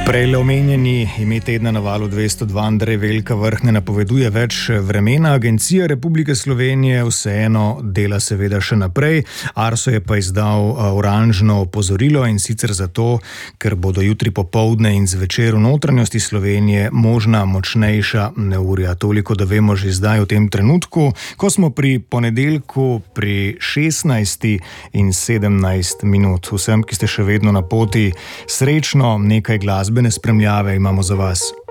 Prej omenjeni ime tedna na Valu 202 Andrej Velka Vrh ne napoveduje več vremena. Agencija Republike Slovenije vseeno dela seveda še naprej. Arso je pa izdal oranžno opozorilo, in sicer zato, ker bodo jutri popoldne in zvečer v notranjosti Slovenije možna močnejša neurja. Toliko, da vemo že zdaj v tem trenutku, ko smo pri ponedeljku pri 16 in 17 minut. Vsem, ki ste še vedno na poti, srečno, nekaj glasbene spremljave imamo za vas.